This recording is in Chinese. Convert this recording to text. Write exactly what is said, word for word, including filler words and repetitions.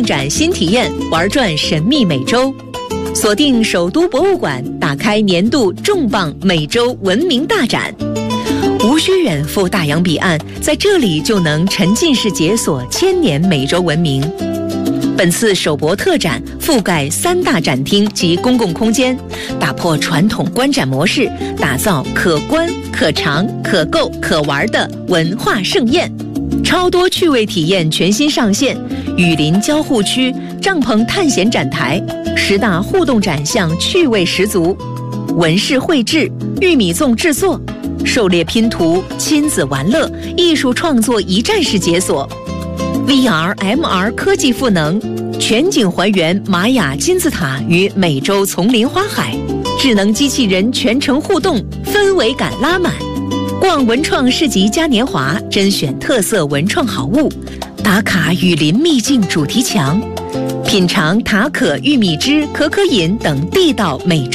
展新体验，玩转神秘美洲。锁定首都博物馆，打开年度重磅美洲文明大展。无需远赴大洋彼岸，在这里就能沉浸式解锁千年美洲文明。本次首博特展覆盖三大展厅及公共空间，打破传统观展模式，打造可观、可尝、可购、可玩的文化盛宴。超多趣味体验全新上线，雨林交互区、帐篷探险展台、十大互动展项趣味十足，纹饰绘制、玉米粽制作、狩猎拼图、亲子玩乐、艺术创作一站式解锁。V R、M R 科技赋能，全景还原玛雅金字塔与美洲丛林花海，智能机器人全程互动，氛围感拉满。逛文创市集嘉年华，甄选特色文创好物，打卡雨林秘境主题墙，品尝塔可玉米汁、可可饮等地道美洲